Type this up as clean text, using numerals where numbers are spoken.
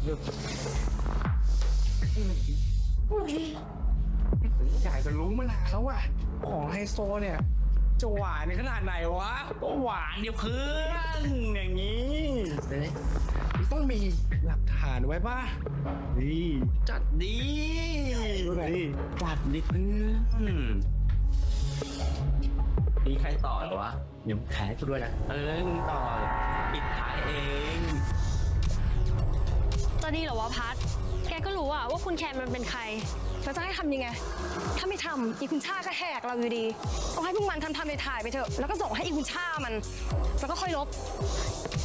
อยากจะรู้มานานแล้วว่ะของไฮโซเนี่ยจะหวานขนาดไหนวะก็หวานเดียวเพื่อนอย่างนี้มันต้องมีหลักฐานไว้ป่ะนี่จัดดีดูหน่อยดิจัดดิมีใครต่อหรอวะเดี๋ยวแพ้กูด้วยนะมึงต่อปิดท้ายเองจะดีเหรอวะพัดแกก็รู้อะว่าคุณแคนมันเป็นใครเราจะให้ทำยังไงถ้าไม่ทำอีคุณชาก็แหกเราอยู่ดีต้องให้พวกมันทำไปถ่ายไปเถอะแล้วก็ส่งให้อีคุณชามันแล้วก็ค่อยลบ